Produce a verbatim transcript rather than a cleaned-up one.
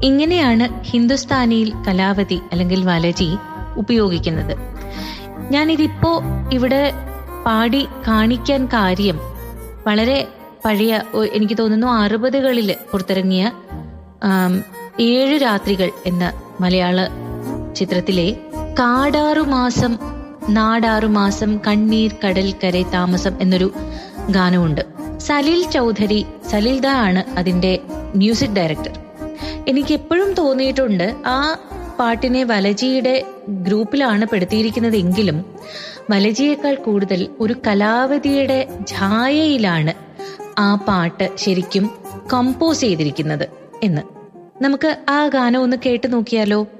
ഇങ്ങനെയാണ് ഹിന്ദുസ്ഥാനിയിൽ കലാവതി അല്ലെങ്കിൽ വലജി ഉപയോഗിക്കുന്നത്. ഞാനിതിപ്പോ ഇവിടെ പാടി കാണിക്കാൻ കാര്യം വളരെ പഴയ, എനിക്ക് തോന്നുന്നു അറുപതുകളിൽ പുറത്തിറങ്ങിയ ഏഴു രാത്രികൾ എന്ന മലയാള ചിത്രത്തിലെ കാടാറുമാസം നാടാറുമാസം കണ്ണീർ കടൽ കരെ താമസം എന്നൊരു ഗാനമുണ്ട്. സലിൽ ചൗധരി, സലിൽ ദാ ആണ് അതിന്റെ മ്യൂസിക് ഡയറക്ടർ. എനിക്ക് എപ്പോഴും തോന്നിയിട്ടുണ്ട് ആ പാട്ടിനെ വലജിയുടെ ഗ്രൂപ്പിലാണ് പെടുത്തിയിരിക്കുന്നതെങ്കിലും വലജിയേക്കാൾ കൂടുതൽ ഒരു കലാവതിയുടെ ഛായയിലാണ് ആ പാട്ട് ശരിക്കും കമ്പോസ് ചെയ്തിരിക്കുന്നത് എന്ന്. നമുക്ക് ആ ഗാനം ഒന്ന് കേട്ടു നോക്കിയാലോ?